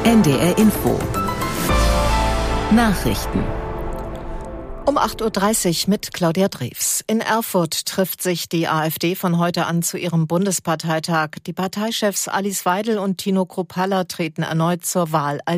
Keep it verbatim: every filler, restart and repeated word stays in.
N D R Info Nachrichten Um acht Uhr dreißig mit Claudia Drews. In Erfurt trifft sich die AfD von heute an zu ihrem Bundesparteitag. Die Parteichefs Alice Weidel und Tino Kruppalla treten erneut zur Wahl als